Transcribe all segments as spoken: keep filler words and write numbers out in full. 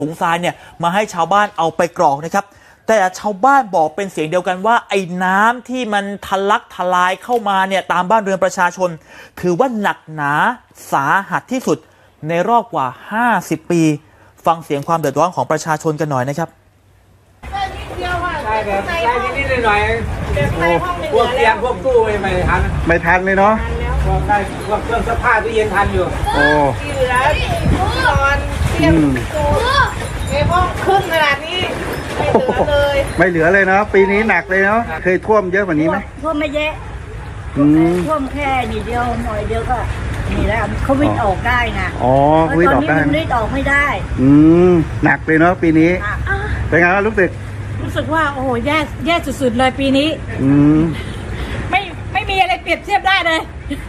ถุงทรายเนี่ยมาให้ชาวบ้านเอาไปกรอกนะครับแต่ชาวบ้านบอกเป็นเสียงเดียวกันว่าไอ้น้ำที่มันทะลักทลายเข้ามาเนี่ยตามบ้านเรือนประชาชนถือว่าหนักหนาสาหัสที่สุดในรอบกว่าห้าสิบปีฟังเสียงความเดือดร้อนของประชาชนกันหน่อยนะครับใช่ครับใช่นิดๆหน่อยๆพวกเตียงพวกตู้ไม่ทันไม่ทันเลยเนาะพวกได้พวกเครื่องซักผ้าตู้เย็นทันอยู่โอ้ที่เหลือนอนเตียงตู้ในห้องครึ่งขนาดนี้ไม่เหลือเลยไม่เหลือเลยเนาะปีนี้หนักเลยเนาะเคยท่วมเยอะกว่านี้ไหมท่วมไม่เยอะท่วมแค่นิดเดียวหน่อยเดียวก็นี่แล้วเขาวิ่งออกได้นะอ๋อวิ่งออกได้วิ่งออกไม่ได้อืมหนักเลยเนาะปีนี้เป็นไงรู้สึกรู้สึกว่าโอ้โหแย่แย่สุดๆเลยปีนี้อืมไม่ไม่มีอะไรเปรียบเทียบได้เลย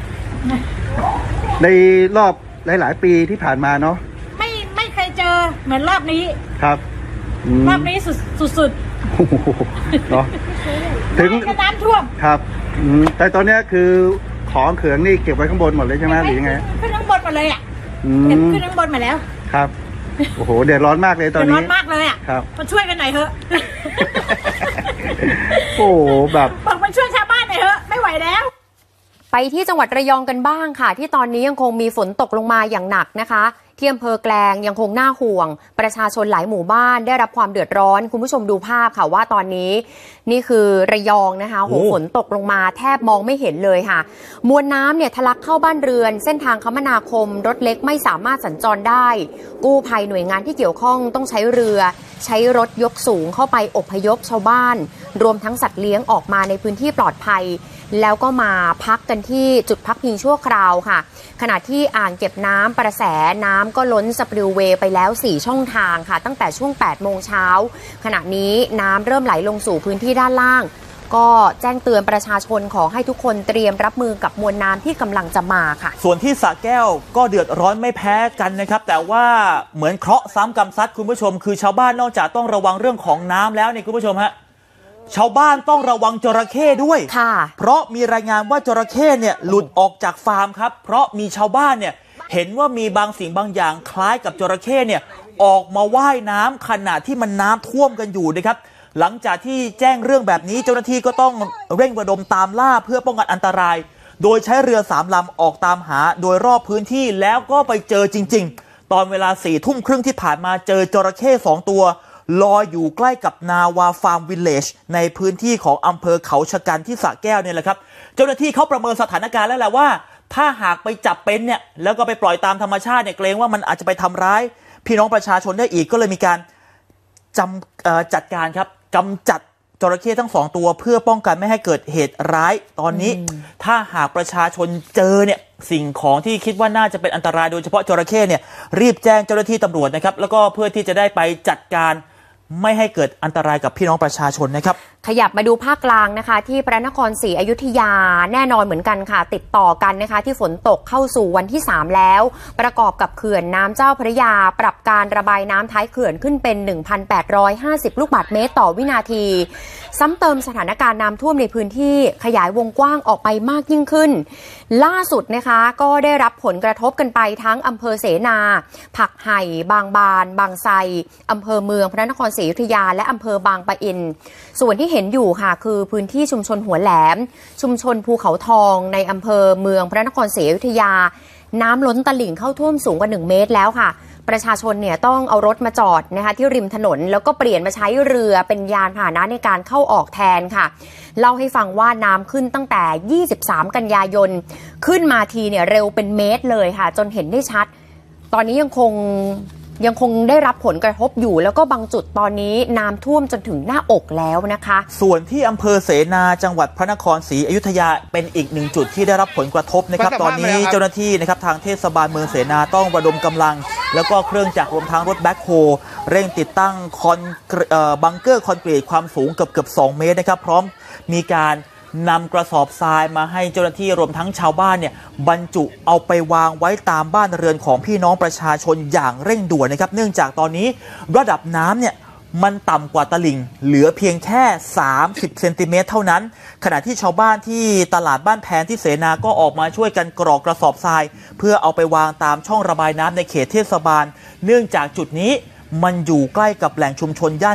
ในรอบหลายๆปีที่ผ่านมาเนาะไม่ไม่เคยเจอเหมือนรอบนี้ครับรอบนี้สุดสุดเนาะถึงน้ำท่วมครับแต่ตอนนี้คือของเขืองนี่เก็บไว้ข้างบนหมดเลยใช่ไหมหรือยังไงขึ้นข้างบนหมดเลยอ่ะขึ้นข้างบนมาแล้วครับโอ้โหเดือดร้อนมากเลยตอนนี้เดือดร้อนมากเลยอ่ะครับมาช่วยกันหน่อยเถอะโอ้แบบบอกมาช่วยชาวบ้านหน่อยเถอะไม่ไหวแล้วไปที่จังหวัดระยองกันบ้างค่ะที่ตอนนี้ยังคงมีฝนตกลงมาอย่างหนักนะคะที่อำเภอแกลงยังคงน่าห่วงประชาชนหลายหมู่บ้านได้รับความเดือดร้อนคุณผู้ชมดูภาพค่ะว่าตอนนี้นี่คือระยองนะคะโหฝนตกลงมาแทบมองไม่เห็นเลยค่ะมวลน้ำเนี่ยทะลักเข้าบ้านเรือนเส้นทางคมนาคมรถเล็กไม่สามารถสัญจรได้กู้ภัยหน่วยงานที่เกี่ยวข้องต้องใช้เรือใช้รถยกสูงเข้าไปอพยพชาวบ้านรวมทั้งสัตว์เลี้ยงออกมาในพื้นที่ปลอดภัยแล้วก็มาพักกันที่จุดพักพิงชั่วคราวค่ะขณะที่อ่างเก็บน้ำประแสน้ำก็ล้นสปริลเวย์ไปแล้วสี่ช่องทางค่ะตั้งแต่ช่วงแปดโมงเช้าขณะนี้น้ำเริ่มไหลลงสู่พื้นที่ด้านล่างก็แจ้งเตือนประชาชนขอให้ทุกคนเตรียมรับมือกับมวลน้ำที่กำลังจะมาค่ะส่วนที่สระแก้วก็เดือดร้อนไม่แพ้กันนะครับแต่ว่าเหมือนเคราะห์ซ้ำกรรมซัดคุณผู้ชมคือชาวบ้านนอกจากต้องระวังเรื่องของน้ำแล้วเนี่ยคุณผู้ชมฮะชาวบ้านต้องระวังจระเข้ด้วยค่ะเพราะมีรายงานว่าจระเข้เนี่ยหลุดออกจากฟาร์มครับเพราะมีชาวบ้านเนี่ยเห็นว่ามีบางสิ่งบางอย่างคล้ายกับจระเข้เนี่ยออกมาว่ายน้ำขณะที่มันน้ำท่วมกันอยู่นะครับหลังจากที่แจ้งเรื่องแบบนี้เจ้าหน้าที่ก็ต้องเร่งระดมตามล่าเพื่อป้องกันอันตรายโดยใช้เรือสามลำออกตามหาโดยรอบพื้นที่แล้วก็ไปเจอจริงๆตอนเวลาสี่ทุ่มครึ่งที่ผ่านมาเจอจระเข้สองตัวลอยอยู่ใกล้กับนาวาฟาร์มวิลเลจในพื้นที่ของอำเภอเขาชะกันที่สระแก้วเนี่ยแหละครับเจ้าหน้าที่เขาประเมินสถานการณ์แล้วแหละว่าถ้าหากไปจับเป็นเนี่ยแล้วก็ไปปล่อยตามธรรมชาติเนี่ยเกรงว่ามันอาจจะไปทำร้ายพี่น้องประชาชนได้อีกก็เลยมีการจำจัดการครับกำจัดจระเข้ทั้งสองตัวเพื่อป้องกันไม่ให้เกิดเหตุร้ายตอนนี้ถ้าหากประชาชนเจอเนี่ยสิ่งของที่คิดว่าน่าจะเป็นอันตรายโดยเฉพาะจระเข้เนี่ยรีบแจ้งเจ้าหน้าที่ตำรวจนะครับแล้วก็เพื่อที่จะได้ไปจัดการไม่ให้เกิดอันตรายกับพี่น้องประชาชนนะครับขยับมาดูภาคกลางนะคะที่พระนครศรีอยุธยาแน่นอนเหมือนกันค่ะติดต่อกันนะคะที่ฝนตกเข้าสู่วันที่สามแล้วประกอบกับเขื่อนน้ำเจ้าพระยาปรับการระบายน้ำท้ายเขื่อนขึ้นเป็น หนึ่งพันแปดร้อยห้าสิบ ลูกบาศก์เมตรต่อวินาทีซ้ำเติมสถานการณ์น้ำท่วมในพื้นที่ขยายวงกว้างออกไปมากยิ่งขึ้นล่าสุดนะคะก็ได้รับผลกระทบกันไปทั้งอำเภอเสนาผักไห่บางบานบางไทรอำเภอเมืองพระนครศรีอยุธยาและอำเภอบางปะอินส่วนที่เห็นอยู่ค่ะคือพื้นที่ชุมชนหัวแหลมชุมชนภูเขาทองในอำเภอเมืองพระนครศรีอยุธยาน้ำล้นตลิ่งเข้าท่วมสูงกว่าหนึ่งเมตรแล้วค่ะประชาชนเนี่ยต้องเอารถมาจอดนะคะที่ริมถนนแล้วก็เปลี่ยนมาใช้เรือเป็นยานพาหนะในการเข้าออกแทนค่ะเล่าให้ฟังว่าน้ำขึ้นตั้งแต่ยี่สิบสามกันยายนขึ้นมาทีเนี่ยเร็วเป็นเมตรเลยค่ะจนเห็นได้ชัดตอนนี้ยังคงยังคงได้รับผลกระทบอยู่แล้วก็บางจุดตอนนี้น้ำท่วมจนถึงหน้าอกแล้วนะคะส่วนที่อำเภอเสนาจังหวัดพระนครศรีอยุธยาเป็นอีกหนึ่งจุดที่ได้รับผลกระทบนะครับตอนนี้เจ้าหน้าที่นะครับทางเทศบาลเมืองเสนาต้องระดมกำลังแล้วก็เครื่องจักรรวมทั้งรถแบ็คโฮเร่งติดตั้งคอนบังเกอร์คอนกรีตความสูงเกือบเกือบสองเมตรนะครับพร้อมมีการนำกระสอบทรายมาให้เจ้าหน้าที่รวมทั้งชาวบ้านเนี่ยบรรจุเอาไปวางไว้ตามบ้านเรือนของพี่น้องประชาชนอย่างเร่งด่วนนะครับเนื่องจากตอนนี้ระดับน้ำเนี่ยมันต่ำกว่าตลิ่งเหลือเพียงแค่สามสิบเซนติเมตรเท่านั้นขณะที่ชาวบ้านที่ตลาดบ้านแพนที่เสนาก็ออกมาช่วยกันกรอกกระสอบทรายเพื่อเอาไปวางตามช่องระบายน้ำในเขตเทศบาลเนื่องจากจุดนี้มันอยู่ใกล้กับแหล่งชุมชนย่าน